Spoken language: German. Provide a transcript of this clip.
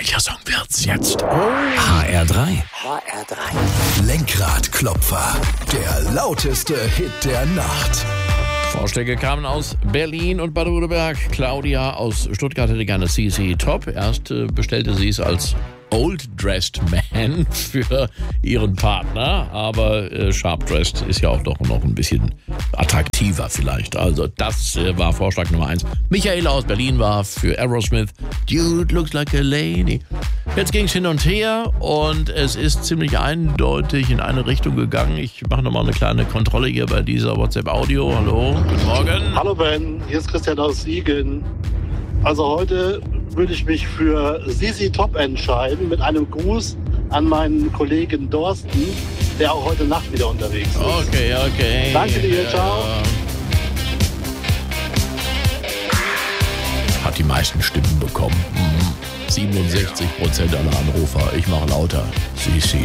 Welcher Song wird's jetzt? HR3. Lenkradklopfer. Der lauteste Hit der Nacht. Vorschläge kamen aus Berlin und Baden-Württemberg. Claudia aus Stuttgart hätte gerne CC Top. Erst bestellte sie es als Old Dressed Man für ihren Partner, aber Sharp Dressed ist ja auch doch noch ein bisschen attraktiver vielleicht. Also das war Vorschlag Nummer 1. Michaela aus Berlin war für Aerosmith Dude Looks Like a Lady. Jetzt ging es hin und her und es ist ziemlich eindeutig in eine Richtung gegangen. Ich mache nochmal eine kleine Kontrolle hier bei dieser WhatsApp-Audio. Hallo, guten Morgen. Hallo Ben, hier ist Christian aus Siegen. Also heute würde ich mich für Sisi Top entscheiden, mit einem Gruß an meinen Kollegen Dorsten, der auch heute Nacht wieder unterwegs ist. Okay. Danke dir, ciao. Hat die meisten Stimmen bekommen. 67% aller Anrufer. Ich mache lauter. Sisi